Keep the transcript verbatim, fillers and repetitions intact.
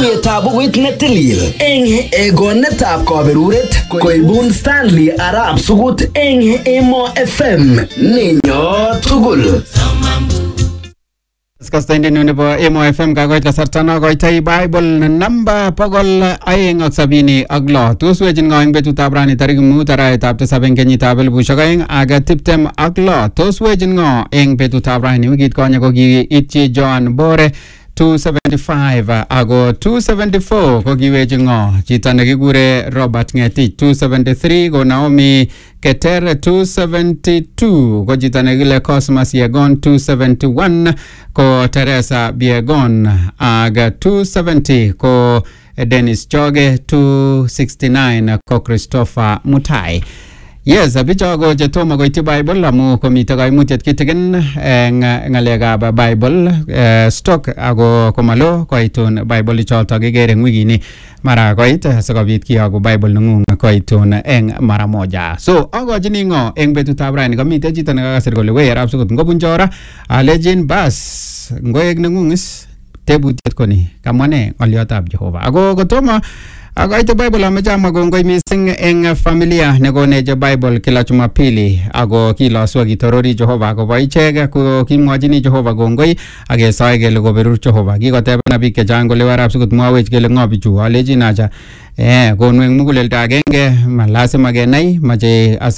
katuyetab bukuit netilil eng egonetab kaberuret koibun Stanley Arab Sugut eng Emo F M ninyo tugul. Kastainde nebo Emo F M kakoit kasarta nokoitoi Bible namba pokol aeng ak sabini ak lo. Tos wechin ngo eng betutab rani tarik mut arawetab tisab eng kenyitab elipusiek aeng ak tiptem ak lo. Tos wechin ngo eng betutab rani wikit konye ko kiitchi John Bore two seventy-five ako two seventy-four ko kiwechi ngo chito nekikure Robert Ngetich. Two seventy-three ko Naomi Keter. Two seventy-two ko chito nekile Cosmas Yegon. Two seventy-one ko Teresa Biegon ak two seventy ko Dennis Choge. Two sixty-nine ko Christopher Mutai. Yes, bicho ko chetomo koityi Bible amu komite kaimutiet kitikin eng ngalekab Bible uh, stock ako komalo koitun Bible ichoto kikere eng wikini mara koit sikobit kiyoku Bible nengung koitun eng mara moja. So akochini ngo eng betutab rani komite chito nekakasir kole wei Arab Sugut ngobun chora alejin bas ngoek nengung is tebutiet koni kamwane ngoliotab Jehova. Ako kotomo akoite Bible amechama kongoi mising eng familia nekoneje Bible kila Jumapili ako kiloswa kitorori Jehova akobo ichek ko kimwachini Jehova kongoi akesoe kele koberur Jehova. Kikotebena biik chechang kole Arab Sugut mwawech kele ngo bichu, alejin acha eh konwek muguleldo agenge ma lazima kenai mache